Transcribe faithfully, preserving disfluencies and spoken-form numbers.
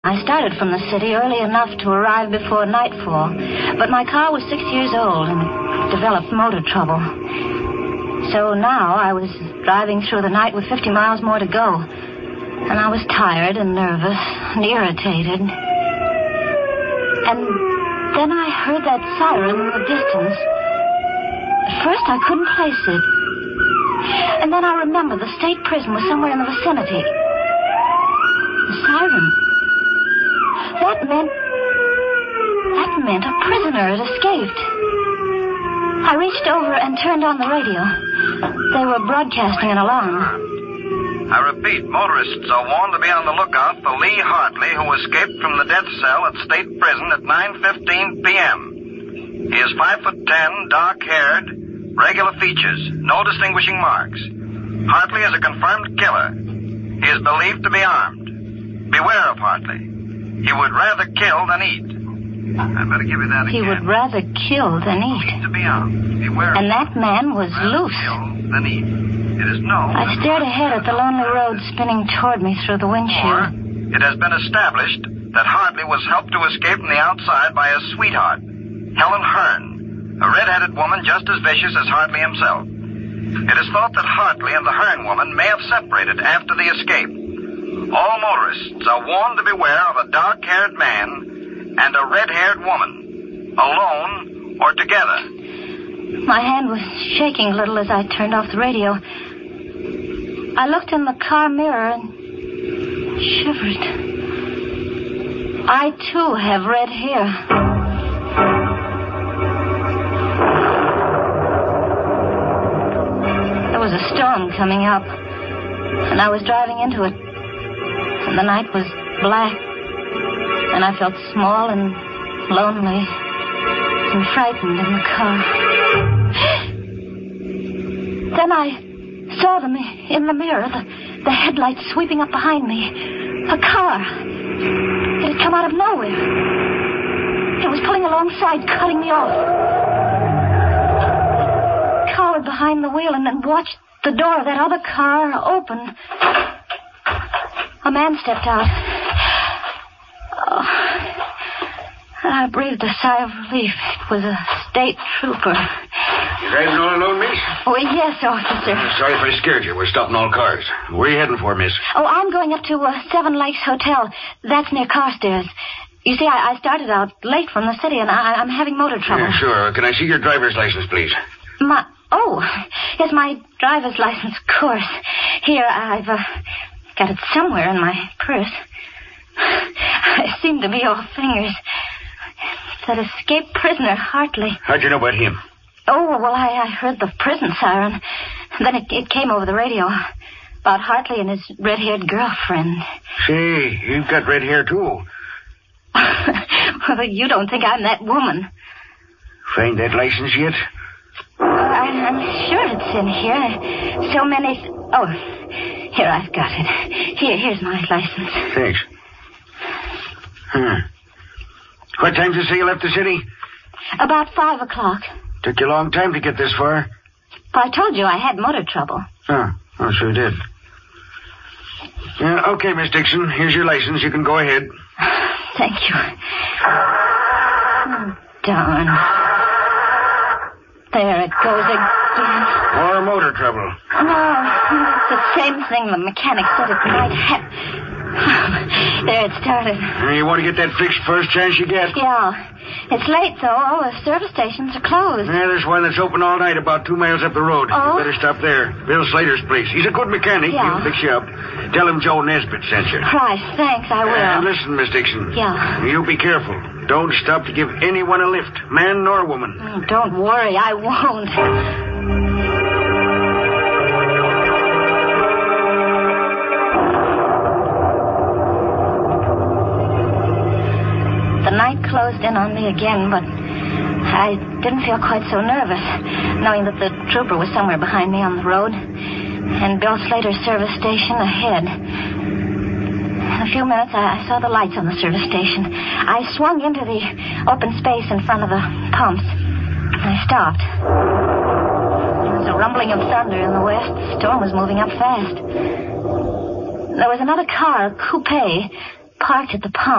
I started from the city early enough to arrive before nightfall, but my car was six years old and developed motor trouble. So now I was driving through the night with fifty miles more to go, and I was tired and nervous and irritated. And then I heard that siren in the distance. At first I couldn't place it. And then I remembered the state prison was somewhere in the vicinity. The siren... That meant... That meant a prisoner had escaped. I reached over and turned on the radio. They were broadcasting an alarm. I repeat, motorists are warned to be on the lookout for Lee Hartley, who escaped from the death cell at State Prison at nine fifteen p.m. He is five foot ten, dark-haired, regular features, no distinguishing marks. Hartley is a confirmed killer. He is believed to be armed. Beware of Hartley. He would rather kill than eat. I'd better give you that again. He would rather kill than eat. To be armed. Beware. And that man was loose. Kill than eat. It is known. I stared ahead at the lonely road spinning toward me through the windshield. It has been established that Hartley was helped to escape from the outside by his sweetheart, Helen Hearn, a red-headed woman just as vicious as Hartley himself. It is thought that Hartley and the Hearn woman may have separated after the escape. All motorists are warned to beware of a dark-haired man and a red-haired woman, alone or together. My hand was shaking a little as I turned off the radio. I looked in the car mirror and shivered. I, too, have red hair. There was a storm coming up, and I was driving into it. And the night was black, and I felt small and lonely and frightened in the car. Then I saw them in the mirror, the, the headlights sweeping up behind me. A car. It had come out of nowhere. It was pulling alongside, cutting me off. I cowered behind the wheel and then watched the door of that other car open. A man stepped out. Oh, I breathed a sigh of relief. It was a state trooper. You driving all alone, miss? Oh, yes, officer. I'm sorry if I scared you. We're stopping all cars. Where are you heading for, miss? Oh, I'm going up to uh, Seven Lakes Hotel. That's near Carstairs. You see, I, I started out late from the city, and I, I'm having motor trouble. Yeah, sure. Can I see your driver's license, please? My... Oh, yes, my driver's license, of course. Here, I've... Uh, Got it somewhere in my purse. I seem to be all fingers. That escaped prisoner, Hartley. How'd you know about him? Oh, well, I, I heard the prison siren. Then it, it came over the radio about Hartley and his red-haired girlfriend. Say, you've got red hair, too. Well, you don't think I'm that woman. Find that license yet? Uh, I, I'm sure it's in here. So many... Th- oh... Here, I've got it. Here, here's my license. Thanks. Hmm. What time did you say you left the city? About five o'clock. Took you a long time to get this far? Well, I told you I had motor trouble. Oh, I sure did. Yeah, okay, Miss Dixon. Here's your license. You can go ahead. Thank you. Oh, darn. There it goes again. More motor trouble. No, it's the same thing the mechanic said it might have. There it started. You want to get that fixed first chance you get? Yeah. It's late, though. All the service stations are closed. Yeah, there's one that's open all night about two miles up the road. Oh? You better stop there. Bill Slater's place. He's a good mechanic. Yeah. He'll fix you up. Tell him Joe Nesbitt sent you. Right, thanks, I will. And listen, Miss Dixon. Yeah. You be careful. Don't stop to give anyone a lift, man nor woman. Oh, don't worry, I won't. The night closed in on me again, but I didn't feel quite so nervous, knowing that the trooper was somewhere behind me on the road, and Bill Slater's service station ahead. In a few minutes, I saw the lights on the service station. I swung into the open space in front of the pumps. I stopped. There was a rumbling of thunder in the west. The storm was moving up fast. There was another car, a coupe, parked at the pump.